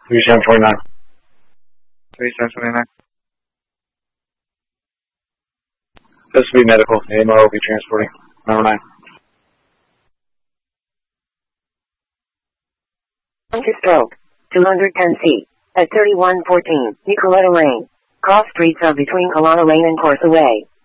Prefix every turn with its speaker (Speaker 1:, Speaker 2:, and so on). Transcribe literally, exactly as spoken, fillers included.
Speaker 1: thirty-seven twenty-nine. thirty-seven twenty-nine. This will be medical. A M O will be transporting. Number nine.
Speaker 2: To stroke. two hundred ten C. At thirty-one fourteen, Nicoletta Lane. Cross streets are between Kalana Lane and Course Way.